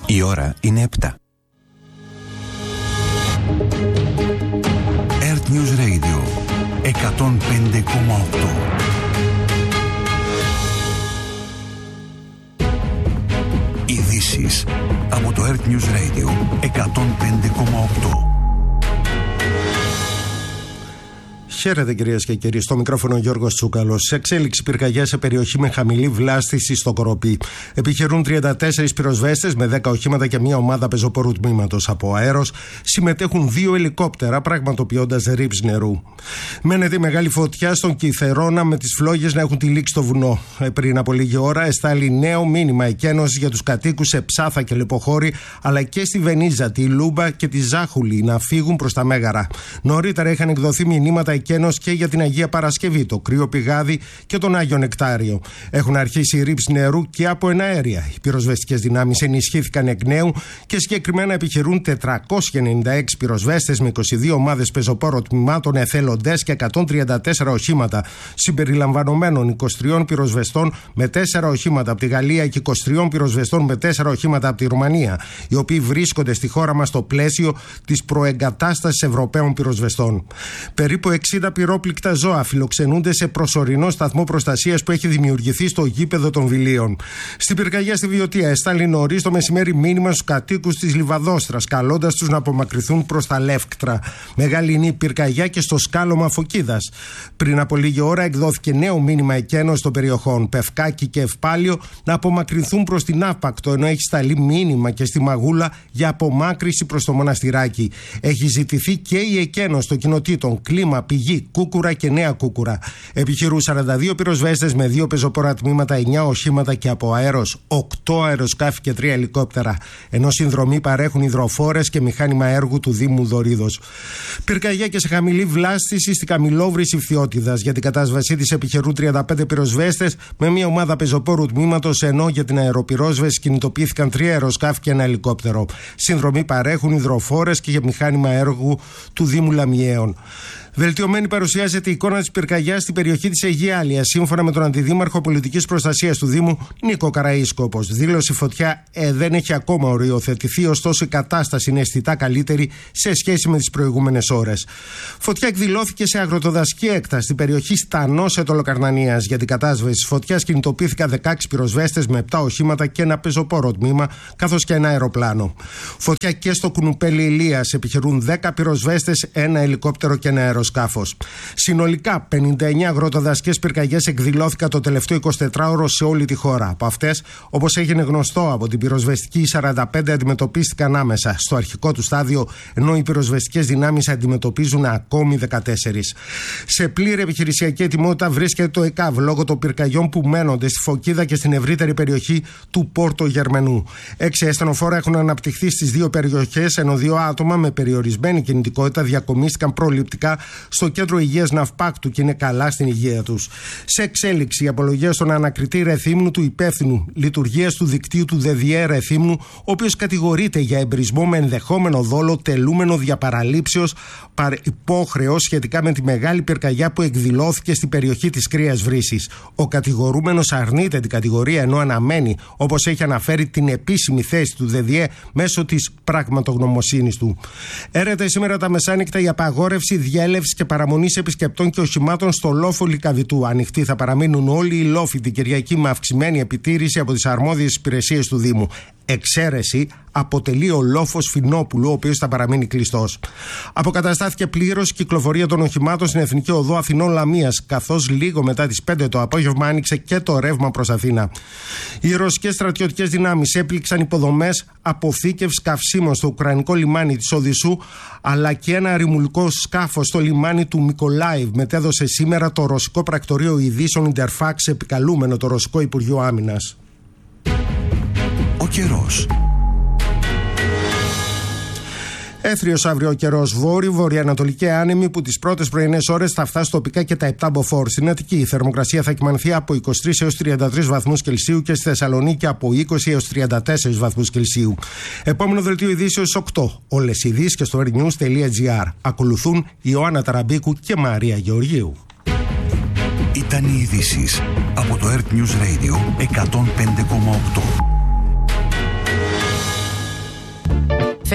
Η ώρα είναι 7. Earth News Radio 105,8. Ειδήσεις από το Earth News Radio 105,8. Χαίρετε κυρίες και κύριοι, στο μικρόφωνο Γιώργος Τσούκαλος. Σε εξέλιξη πυρκαγιά σε περιοχή με χαμηλή βλάστηση στο Κοροπή. Επιχειρούν 34 πυροσβέστες με 10 οχήματα και μια ομάδα πεζοπόρου τμήματος από αέρος. Συμμετέχουν 2 ελικόπτερα, πραγματοποιώντας ρήψη νερού. Μένεται η μεγάλη φωτιά στον Κιθερώνα με τις φλόγες να έχουν τυλίξει το βουνό. Πριν από λίγη ώρα εστάλει νέο μήνυμα εκένωσης για τους κατοίκους σε Ψάθα και Λεποχώρη, αλλά και στη Βενίζα, τη Λούμπα και τη Ζάχουλη να φύγουν προς τα Μέγαρα. Νωρίτερα είχαν εκδοθεί μηνύματα εκένωσης και για την Αγία Παρασκευή, το Κρύο Πηγάδι και τον Άγιο Νεκτάριο. Έχουν αρχίσει ρήψη νερού και από εναέρια. Οι πυροσβεστικές δυνάμεις ενισχύθηκαν εκ νέου και συγκεκριμένα επιχειρούν 496 πυροσβέστες με 22 ομάδες πεζοπόρων τμήματων, εθελοντές και 134 οχήματα, συμπεριλαμβανομένων 23 πυροσβεστών με 4 οχήματα από τη Γαλλία και 23 πυροσβεστών με 4 οχήματα από τη Ρουμανία, οι οποίοι βρίσκονται στη χώρα μας στο πλαίσιο της προεγκατάστασης Ευρωπαίων πυροσβεστών. Περίπου 60 πυρόπληκτα ζώα φιλοξενούνται σε προσωρινό σταθμό προστασίας που έχει δημιουργηθεί στο γήπεδο των Βιλίων. Στην πυρκαγιά στη Βιωτία εστάλει νωρίς το μεσημέρι μήνυμα στους κατοίκους της Λιβαδόστρας, καλώντας τους να απομακρυνθούν προς τα Λεύκτρα. Μεγάλη είναι η πυρκαγιά και στο σκάλωμα Φωκίδας. Πριν από λίγη ώρα εκδόθηκε νέο μήνυμα εκένωσης των περιοχών Πευκάκη και Ευπάλιο να απομακρυνθούν προς την Άπακτο, ενώ έχει σταλεί μήνυμα και στη Μαγούλα για απομάκρυνση προς το Μοναστηράκι. Έχει ζητηθεί και η εκένωση των κοινοτήτων Κλίμα, Πηγή, Κούκουρα και Νέα Κούκουρα. Επιχειρούν 42 πυροσβέστες με 2 πεζοπόρα τμήματα, 9 οχήματα και από αέρος 8 αεροσκάφη και 3 ελικόπτερα. Ενώ συνδρομή παρέχουν υδροφόρες και μηχάνημα έργου του Δήμου Δωρίδος. Πυρκαγιά και σε χαμηλή βλάστηση στη Καμιλόβρηση Φθιώτιδας. Για την κατάσβασή της επιχειρούν 35 πυροσβέστες με μια ομάδα πεζοπόρου τμήματος, ενώ για την αεροπυρόσβεση κινητοποιήθηκαν 3 αεροσκάφη και 1 ελικόπτερο. Συνδρομή παρέχουν υδροφόρες και μηχάνημα έργου του Δήμου Λαμιαίων. Βελτιωμένη παρουσιάζεται η εικόνα της πυρκαγιάς στην περιοχή της Αιγιάλειας, σύμφωνα με τον Αντιδήμαρχο Πολιτικής Προστασίας του Δήμου, Νίκο Καραΐσκοπος. Δήλωσε η φωτιά δεν έχει ακόμα οριοθετηθεί, ωστόσο η κατάσταση είναι αισθητά καλύτερη σε σχέση με τις προηγούμενες ώρες. Φωτιά εκδηλώθηκε σε αγροτοδασική έκταση στην περιοχή Στανός Ετωλοκαρνανίας. Για την κατάσβεση της φωτιάς κινητοποιήθηκαν 16 πυροσβέστες με 7 οχήματα και ένα πεζοπόρο τμήμα, καθώς και ένα αεροπλάνο. Φωτιά και στο Κουνουπέλι Ηλίας. Επιχειρούν 10 πυροσβέστες, ένα ελικόπτερο και ένα αεροσκάφος. Συνολικά 59 αγροτοδασικές πυρκαγιές εκδηλώθηκαν το τελευταίο 24ωρο σε όλη τη χώρα. Από αυτές, όπως έγινε γνωστό από την πυροσβεστική, 45 αντιμετωπίστηκαν άμεσα στο αρχικό του στάδιο, ενώ οι πυροσβεστικές δυνάμεις αντιμετωπίζουν ακόμη 14. Σε πλήρη επιχειρησιακή ετοιμότητα βρίσκεται το ΕΚΑΒ λόγω των πυρκαγιών που μένονται στη Φωκίδα και στην ευρύτερη περιοχή του Πόρτο Γερμενού. 6 ασθενοφόρα έχουν αναπτυχθεί στις 2 περιοχές, ενώ 2 άτομα με περιορισμένη κινητικότητα διακομίστηκαν προληπτικά στο κέντρο υγείας Ναυπάκτου και είναι καλά στην υγεία τους. Σε εξέλιξη η απολογία στον ανακριτή Ρεθύμνου του υπεύθυνου λειτουργίας του δικτύου του ΔΔΕ Ρεθύμνου, ο οποίος κατηγορείται για εμπρισμό με ενδεχόμενο δόλο τελούμενο διαπαραλήψεως υπόχρεως σχετικά με τη μεγάλη πυρκαγιά που εκδηλώθηκε στην περιοχή της Κρύας Βρύσης. Ο κατηγορούμενος αρνείται την κατηγορία, ενώ αναμένει, όπως έχει αναφέρει, την επίσημη θέση του ΔΔΕ μέσω της πραγματογνωμοσύνης του. Έρεται σήμερα τα μεσάνυχτα η απαγόρευση διέλευσης και παραμονής επισκεπτών και οχημάτων στο λόφο Λυκαβητού. Ανοιχτοί θα παραμείνουν όλοι οι λόφοι την Κυριακή με αυξημένη επιτήρηση από τις αρμόδιες υπηρεσίες του Δήμου. Εξαίρεση αποτελεί ο λόφος Φινόπουλου, ο οποίος θα παραμείνει κλειστός. Αποκαταστάθηκε πλήρως η κυκλοφορία των οχημάτων στην Εθνική Οδό Αθηνών Λαμίας, καθώς λίγο μετά τις 5 το απόγευμα άνοιξε και το ρεύμα προς Αθήνα. Οι ρωσικές στρατιωτικές δυνάμεις έπληξαν υποδομές αποθήκευσης καυσίμων στο ουκρανικό λιμάνι της Οδυσσού, αλλά και ένα ρημουλικό σκάφος στο λιμάνι του Μικολάιβ, μετέδωσε σήμερα το ρωσικό πρακτορείο ειδήσεων Ιντερφάξ, επικαλούμενο το ρωσικό Υπουργείο Άμυνας. Ο καιρός. Έθριος αύριο ο καιρός. Βόρειο-βορειοανατολική άνεμη που τις πρώτες πρωινές ώρες θα φτάσει τοπικά και τα 7 μποφόρ. Στην Αττική η θερμοκρασία θα κυμανθεί από 23 έως 33 βαθμούς Κελσίου και στη Θεσσαλονίκη από 20 έως 34 βαθμούς Κελσίου. Επόμενο δελτίο ειδήσεως 8. Όλες οι ειδήσεις και στο airnews.gr. Ακολουθούν Ιωάννα Ταραμπίκου και Μαρία Γεωργίου. Ήταν οι ειδήσεις από το Earth News Radio 105,8.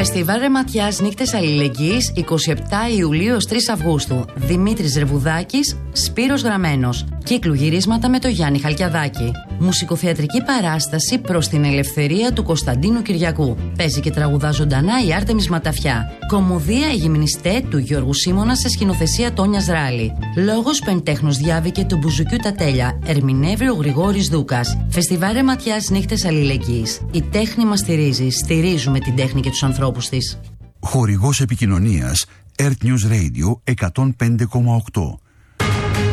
Φεστιβάλ Ρεματιάς Νύχτες Αλληλεγγύης 27 Ιουλίου ως 3 Αυγούστου. Δημήτρης Ρεβουδάκης, Σπύρος Γραμμένος. Κύκλου γυρίσματα με το Γιάννη Χαλκιαδάκη. Μουσικοθεατρική παράσταση προς την ελευθερία του Κωνσταντίνου Κυριακού. Παίζει και τραγουδά ζωντανά η Άρτεμις Ματαφιά. Κομμωδία «Οι Γυμνιστέ» του Γιώργου Σίμωνα σε σκηνοθεσία Τόνιας Ράλη. Λόγος Πεντέχνος Διάβηκε του Μπουζουκιού τα Τέλεια. Ερμηνεύει ο Γρηγόρης Δούκας. Φεστιβάλ Ρεματιάς Νύχτες Αλληλεγγύης. Η τέχνη μας στηρίζει. Στηρίζουμε την τέχνη και τους ανθρώπους της. Χορηγός επικοινωνίας Earth News Radio 105,8.